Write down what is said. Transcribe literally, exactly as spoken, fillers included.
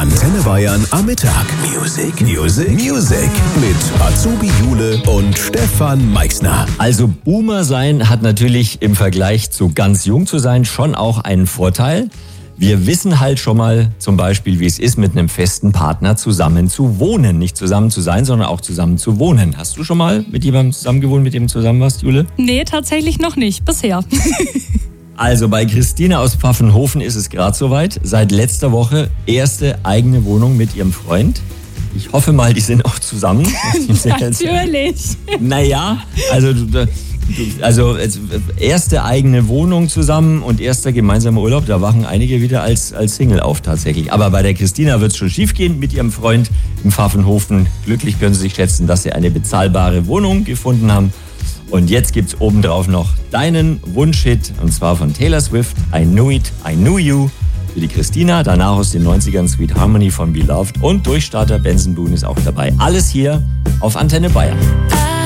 Antenne Bayern am Mittag. Music, Music, Music. Mit Azubi Jule und Stefan Meixner. Also Boomer sein hat natürlich im Vergleich zu ganz jung zu sein schon auch einen Vorteil. Wir wissen halt schon mal zum Beispiel, wie es ist, mit einem festen Partner zusammen zu wohnen. Nicht zusammen zu sein, sondern auch zusammen zu wohnen. Hast du schon mal mit jemandem zusammen gewohnt, mit dem du zusammen warst, Jule? Nee, tatsächlich noch nicht, bisher. Also bei Christina aus Pfaffenhofen ist es gerade soweit. Seit letzter Woche erste eigene Wohnung mit ihrem Freund. Ich hoffe mal, die sind auch zusammen. Natürlich. Naja, also... Also erste eigene Wohnung zusammen und erster gemeinsamer Urlaub, da wachen einige wieder als, als Single auf tatsächlich. Aber bei der Christina wird es schon schief gehen mit ihrem Freund im Pfaffenhofen. Glücklich können sie sich schätzen, dass sie eine bezahlbare Wohnung gefunden haben. Und jetzt gibt's obendrauf noch deinen Wunschhit, und zwar von Taylor Swift, I Knew It, I Knew You, für die Christina. Danach aus den neunzigern Sweet Harmony von Beloved und Durchstarter Benson Boone ist auch dabei. Alles hier auf Antenne Bayern.